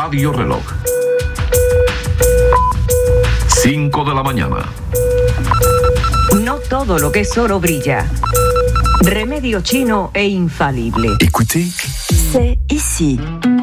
Radio Reloj. 5 de la mañana. No todo lo que es oro brilla. Remedio chino e infalible. Écoutez, c'est ici.